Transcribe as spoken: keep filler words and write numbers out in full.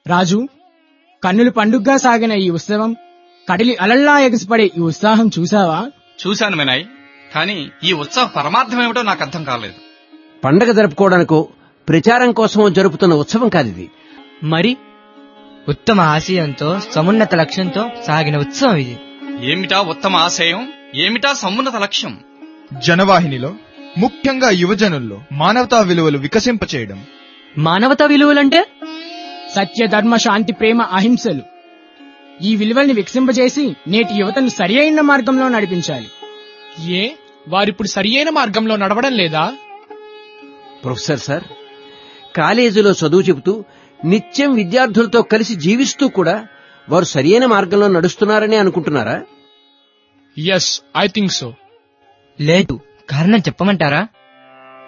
రాజు, కన్నుల పండుగగా సాగిన ఈ ఉత్సవం, కడలి అలల్లా ఎగసిపడే ఈ ఉత్సాహం చూసావా? చూశాను వినాయ్, కానీ ఈ ఉత్సవ పరమార్థమేమిటో నాకు అర్థం కాలేదు. పండగ జరుపుకోవడానికో ప్రచారం కోసమో జరుపుతున్న ఉత్సవం కాదిది. మరి ఉత్తమ ఆశయంతో సమున్నత లక్ష్యంతో సాగిన ఉత్సవం ఇది. ఏమిటా ఉత్తమ ఆశయం, ఏమిటా సమున్నత లక్ష్యం? జనవాహినిలో, ముఖ్యంగా యువజనుల్లో మానవతా విలువలు వికసింపచేయడం. మానవతా విలువలంటే సత్య, ధర్మ, శాంతి, ప్రేమ, అహింసలు. ఈ విలువల్ని వికసింపజేసి నేటి యువతను సరి అయిన మార్గంలో నడిపించాలి. ఏ వారిప్పుడు సరి అయిన మార్గంలో నడవడం లేదా? ప్రొఫెసర్ సార్, కాలేజీలో చదువు చెబుతూ నిత్యం విద్యార్థులతో కలిసి జీవిస్తూ కూడా వారు సరియైన మార్గంలో నడుస్తున్నారని అనుకుంటున్నారా? Yes, I think so. లేదు, కారణం చెప్పమంటారా?